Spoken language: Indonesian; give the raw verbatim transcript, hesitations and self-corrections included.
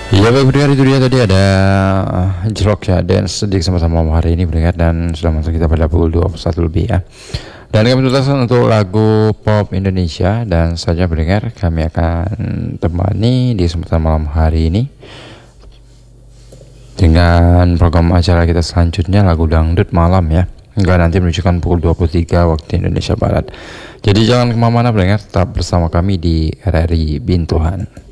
Iya baik pendengar, itu dia tadi ada uh, Jrok ya, dance di kesempatan malam hari ini pendengar, dan sudah masuk kita pada pukul dua puluh satu lebih ya. Dan kami tuntaskan untuk lagu pop Indonesia, dan saja pendengar kami akan temani di kesempatan malam hari ini dengan program acara kita selanjutnya, lagu dangdut malam ya, hingga nanti menunjukkan pukul dua puluh tiga waktu Indonesia Barat. Jadi jangan kemana-mana pendengar, tetap bersama kami di R R I Bintuhan.